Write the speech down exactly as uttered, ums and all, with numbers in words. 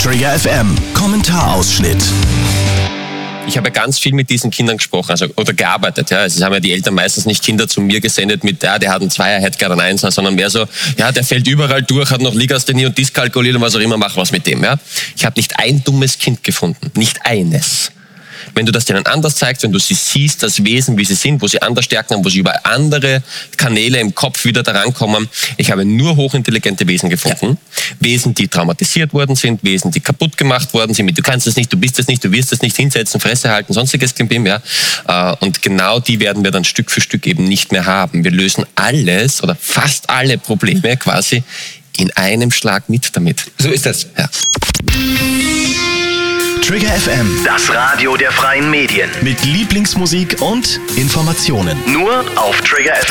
Trigger F M Kommentarausschnitt. Ich habe ganz viel mit diesen Kindern gesprochen, also oder gearbeitet. Ja. Es haben ja die Eltern meistens nicht Kinder zu mir gesendet mit, ja, der hat einen Zweier, hätte gerade einen Einser, sondern mehr so, ja, der fällt überall durch, hat noch Legasthenie und Dyskalkulie und was auch immer, mach was mit dem. Ja. Ich habe nicht ein dummes Kind gefunden, nicht eines. Wenn du das denen anders zeigst, wenn du sie siehst, das Wesen, wie sie sind, wo sie andere Stärken haben, wo sie über andere Kanäle im Kopf wieder daran kommen. Ich habe nur hochintelligente Wesen gefunden. Ja. Wesen, die traumatisiert worden sind, Wesen, die kaputt gemacht worden sind. Du kannst es nicht, du bist es nicht, du wirst es nicht hinsetzen, Fresse halten, sonstiges Klimbim, ja. Und genau die werden wir dann Stück für Stück eben nicht mehr haben. Wir lösen alles oder fast alle Probleme quasi in einem Schlag mit damit. So ist das. Ja. Trigger F M, das Radio der freien Medien. mit Lieblingsmusik und Informationen. Nur auf Trigger F M.